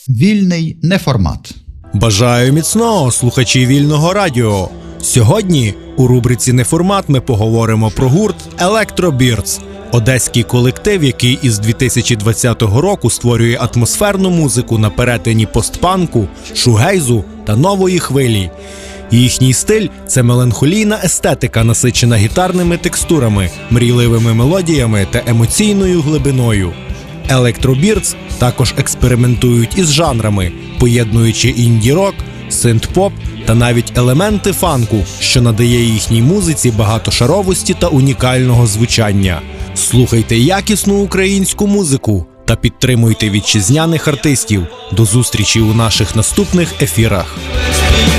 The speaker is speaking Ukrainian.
Вільний неформат. Бажаю міцного, слухачі Вільного радіо. Сьогодні у рубриці «Неформат» ми поговоримо про гурт «Electro-Birds» – одеський колектив, який із 2020 року створює атмосферну музику на перетині постпанку, шугейзу та нової хвилі. Їхній стиль – це меланхолійна естетика, насичена гітарними текстурами, мрійливими мелодіями та емоційною глибиною. Electro-Birds також експериментують із жанрами, поєднуючи інді-рок, синт-поп та навіть елементи фанку, що надає їхній музиці багатошаровості та унікального звучання. Слухайте якісну українську музику та підтримуйте вітчизняних артистів. До зустрічі у наших наступних ефірах.